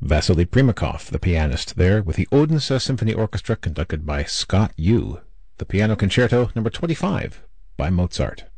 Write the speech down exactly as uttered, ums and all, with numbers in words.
Vasily Primakov, the pianist, there with the Odense Symphony Orchestra conducted by Scott Yu, the Piano Concerto number twenty-five by Mozart.